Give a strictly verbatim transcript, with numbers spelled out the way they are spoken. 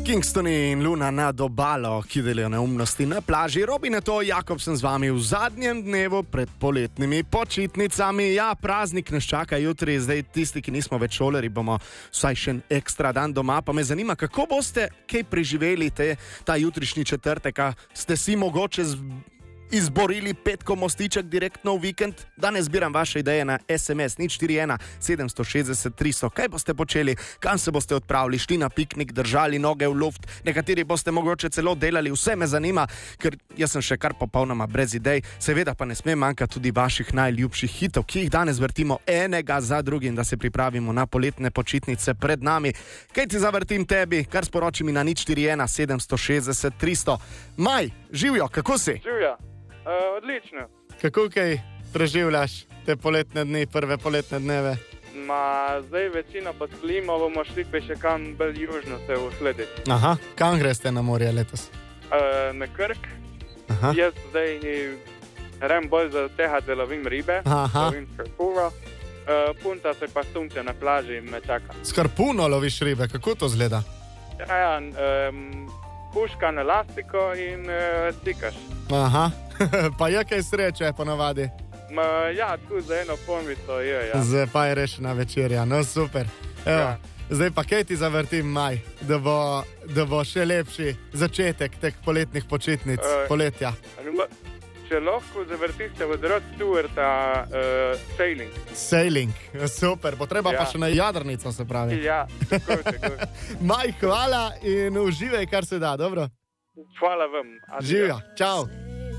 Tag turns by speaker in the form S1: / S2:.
S1: Kingstoni in Luna nad obalo, ki delijo neumnosti na plaži. Robin je to, Jakob sem z vami v zadnjem dnevu pred poletnimi počitnicami. Ja, praznik nas čaka jutri, zdaj tisti, ki nismo več šolarji, bomo vsaj še en ekstra dan doma. Pa me zanima, kako boste kaj preživeli te, ta jutrišnji četrtek, a ste si mogoče z... izborili petko mostiček direktno v vikend. Danes zbiram vaše ideje na es em es nič štiri ena sedem šest šest tri sto. Kaj boste počeli? Kam se boste odpravili? Šli na piknik, držali noge v luft? Nekateri boste mogoče celo delali. Vse me zanima, ker jaz sem še kar popolnoma brez idej. Seveda pa ne sme manjkati tudi vaših najljubših hitov, ki jih danes vrtimo enega za drugim, da se pripravimo na poletne počitnice pred nami. Kaj ti zavrtim tebi? Kar sporoči mi na nič štiri ena sedem šest šest tri sto. Maj, živjo, kako si?
S2: Živja. Uh, odlično.
S1: Kako kaj preživljaš te poletne dni, prve poletne dneve?
S2: Ma, zdaj večino pod klimo bomo šli pa še kam bolj južno se uslediti.
S1: Aha, kam greste na morje letos?
S2: Uh, na Krk.
S1: Aha.
S2: Jaz zdaj grem bolj za tega, da lovim ribe.
S1: Aha.
S2: Lovim skarpuno. Uh, punta se pa sunce na plaži in me čaka.
S1: Skarpuno loviš ribe, kako to zgleda?
S2: Ja, ja, um, puška na elastiko in uh, cikaš.
S1: Aha, pa je kaj sreče ponavadi?
S2: Ma, ja, tu za eno ponvico je, ja.
S1: Zdaj pa je rešena večerja, no super. Evo,
S2: Ja.
S1: zdaj pa kaj ti zavrtim, Maj, da bo, da bo še lepši začetek teh poletnih počitnic,
S2: Eh.
S1: poletja.
S2: Ma, če lahko zavrtiste od Rod Stewarta uh, Sailing.
S1: Sailing, super, bo treba
S2: Ja.
S1: pa še na jadrnico, se pravi.
S2: Ja, tako, tako.
S1: Maj, hvala in uživaj, kar se da, dobro?
S2: Hvala vam. Adijo.
S1: Živja, čau.